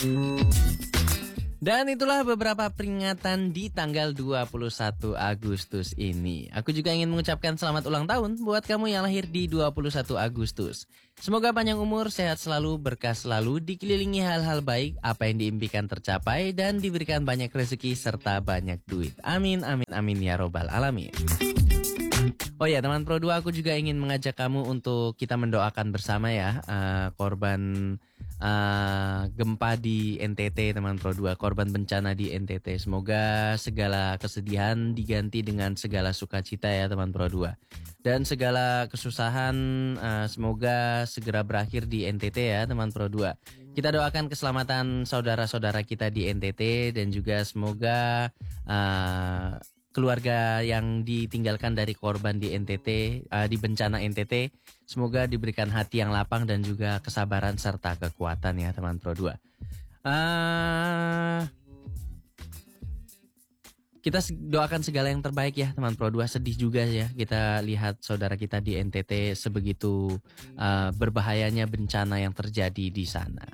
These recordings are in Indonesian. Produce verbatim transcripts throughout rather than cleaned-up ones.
Dan itulah beberapa peringatan di tanggal dua puluh satu Agustus ini. Aku juga ingin mengucapkan selamat ulang tahun buat kamu yang lahir di dua puluh satu Agustus. Semoga panjang umur, sehat selalu, berkah selalu, dikelilingi hal-hal baik, apa yang diimpikan tercapai, dan diberikan banyak rezeki serta banyak duit. Amin, amin, amin ya robbal alamin. Oh ya teman Pro dua, aku juga ingin mengajak kamu untuk kita mendoakan bersama ya uh, korban uh, gempa di N T T teman Pro dua, korban bencana di N T T. Semoga segala kesedihan diganti dengan segala sukacita ya teman Pro dua. Dan segala kesusahan uh, semoga segera berakhir di N T T ya teman Pro dua. Kita doakan keselamatan saudara-saudara kita di N T T dan juga semoga uh, keluarga yang ditinggalkan dari korban di N T T, uh, di bencana N T T, semoga diberikan hati yang lapang dan juga kesabaran serta kekuatan ya teman Pro dua. Uh, kita doakan segala yang terbaik ya teman Pro dua. Sedih juga ya kita lihat saudara kita di N T T sebegitu uh, berbahayanya bencana yang terjadi di sana.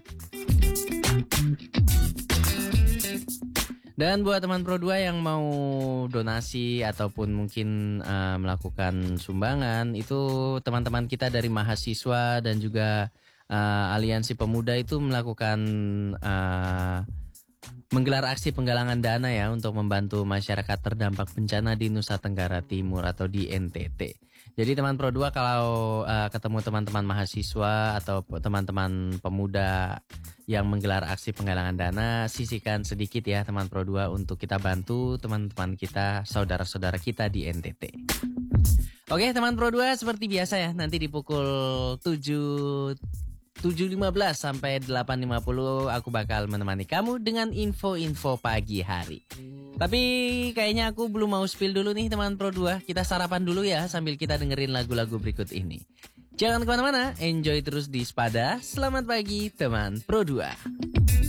Dan buat teman Pro dua yang mau donasi ataupun mungkin uh, melakukan sumbangan, itu teman-teman kita dari mahasiswa dan juga uh, Aliansi Pemuda itu melakukan uh, menggelar aksi penggalangan dana ya untuk membantu masyarakat terdampak bencana di Nusa Tenggara Timur atau di N T T. Jadi teman Pro dua kalau uh, ketemu teman-teman mahasiswa atau teman-teman pemuda yang menggelar aksi penggalangan dana, sisihkan sedikit ya teman Pro dua untuk kita bantu teman-teman kita, saudara-saudara kita di N T T. Oke teman Pro dua, seperti biasa ya, nanti di pukul tujuh lima belas sampai delapan lima puluh aku bakal menemani kamu dengan info-info pagi hari. Tapi kayaknya aku belum mau spill dulu nih teman Pro dua. Kita sarapan dulu ya sambil kita dengerin lagu-lagu berikut ini. Jangan kemana-mana, enjoy terus di Spada. Selamat pagi teman Pro dua.